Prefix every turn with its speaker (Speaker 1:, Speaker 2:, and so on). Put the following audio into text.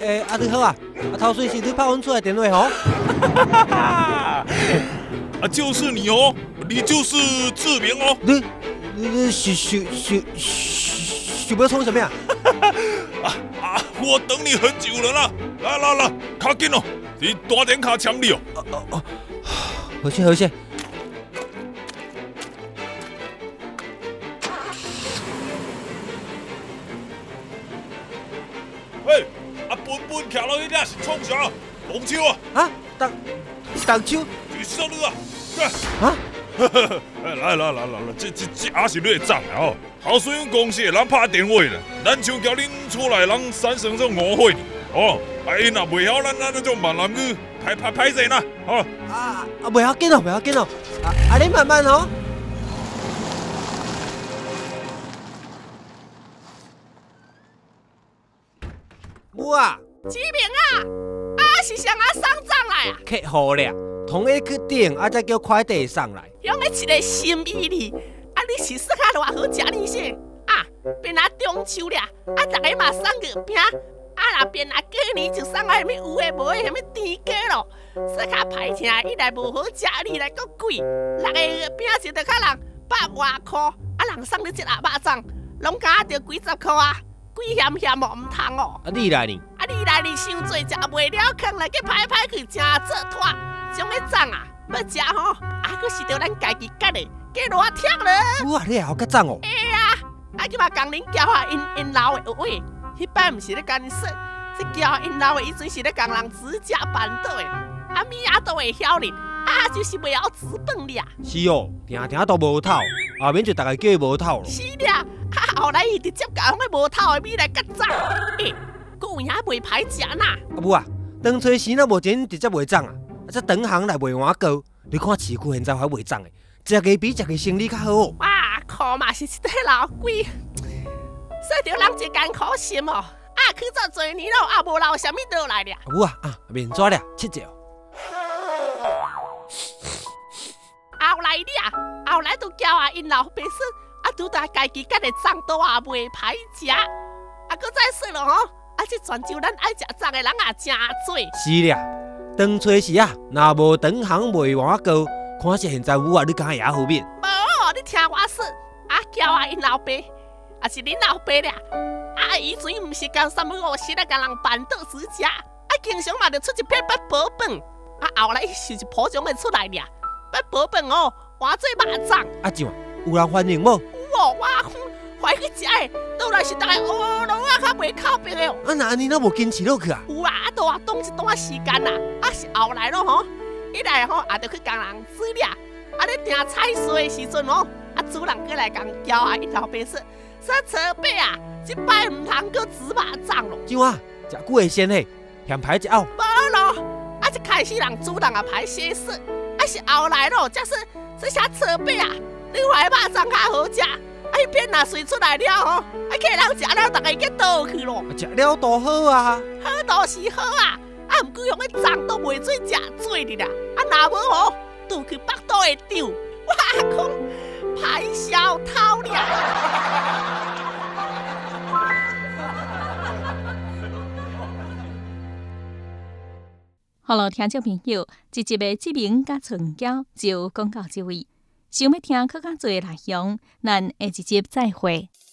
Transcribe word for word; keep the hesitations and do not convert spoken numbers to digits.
Speaker 1: 诶，啊，你好啊，啊，头先是你拍阮出来电话吼？
Speaker 2: 啊，就是你哦，你就是志明哦。
Speaker 1: 你你你想想想想要创什么啊？
Speaker 2: 啊啊！我等你很久了啦！来来来，卡紧哦，你大点卡签你哦。
Speaker 1: 哦哦哦，好些好些。
Speaker 2: 喂，啊本本徛落去遐是创啥？动手啊！
Speaker 1: 啊，动动手？
Speaker 2: 举手你啊！
Speaker 1: 啊？
Speaker 2: 来来来来来，这这这也是你的账哦。后水阮公司的人拍电话啦，咱想叫恁厝内人产生这误会呢。哦，啊因若袂晓咱咱那种闽南语，歹歹歹势啦。哦。
Speaker 1: 啊啊，袂要紧哦，袂要紧哦。啊啊，你慢慢哦。我啊，
Speaker 3: 志明啊，啊是谁啊送账来啊？
Speaker 1: 客户俩，同一去订，啊再叫快递送来。
Speaker 3: 用的一个心意哩，啊你是说较偌好食呢些？啊，变啊中秋俩，啊大家嘛送月饼，啊若变啊过年就送我什么有诶无诶什么甜粿咯。说较歹听，一来无好食，二来阁贵，六个月饼一着较人百外箍，啊人送你一盒肉粽，拢加着几十箍啊。贵险险哦，唔通哦！
Speaker 1: 啊，你来呢？
Speaker 3: 啊，你来你伤济食袂了，坑来去歹歹去真做拖，种个粽啊，要食吼，啊，佫是着咱家己割的，加偌忝了。
Speaker 1: 哇，你还好较粽哦！
Speaker 3: 哎呀，啊，今嘛工人交下因因老的话，迄摆毋是咧甲因说，这交因老的以前是咧工人指甲板倒的，啊，米啊都会晓哩，啊，就是袂晓资本哩啊。
Speaker 1: 是哦，定定都无透，后面就大概叫伊无透咯。
Speaker 3: 是俩。啊！后来伊直接甲迄个无头的米来割粽，诶，佫有影袂歹食呐。
Speaker 1: 啊母啊，当初时若无钱直接卖粽啊，啊这长行来卖碗糕，你看市区现在还卖粽的，食个比食个生意较好哦。
Speaker 3: 哇，苦嘛是一块老贵，说着人一间苦心哦。啊，去做多年咯，啊无留啥物落来了。
Speaker 1: 啊母啊，啊面纸了，七只。
Speaker 3: 后来了，后来都叫啊因老爸说。啊，拄大家己家的粽都也袂歹食，啊，搁再说咯吼，啊，这泉州咱爱食粽的人也真多。
Speaker 1: 是啦，当初时啊，若无长行卖碗糕，看是现在母啊，你敢也好面。
Speaker 3: 无，你听我说，啊，叫啊因老爸，啊是恁老爸俩，啊以前毋是讲三不五时来甲人板凳指甲，啊经常嘛就出一片八宝饭，啊后来是一铺种的出来俩，八宝饭哦，换做肉粽。
Speaker 1: 啊怎啊？有人欢迎无？
Speaker 3: 有哦，我怀去食的，倒来是大概乌龙啊，较袂靠边的哦。
Speaker 1: 啊，那安尼，咱无坚持落去啊？
Speaker 3: 有啊，啊，都啊，当一段时间啦，啊是后来咯吼，一来吼也着去工人煮俩，啊咧订菜蔬的时阵哦，啊主人过来共叫啊，因老爸说，说车伯啊，即摆毋通搁煮肉粽咯。
Speaker 1: 怎啊？食久会鲜嘿，嫌歹食哦。
Speaker 3: 无咯，啊一开始人主人也歹些说，啊是后来咯，才说这些车伯啊。你怀肉粽较好食，啊，迄片若碎出来了吼，啊，客人食了，大家去倒去咯。
Speaker 1: 食了多好啊！
Speaker 3: 好都是好啊，啊，毋过用个粽都袂做食做哩啦，啊，若无吼，倒去腹肚会丢，我讲歹小偷了。
Speaker 4: 好了，听众朋友，这集的志明甲春娇就讲到这位。想要听更加多的内容，咱下一集再会。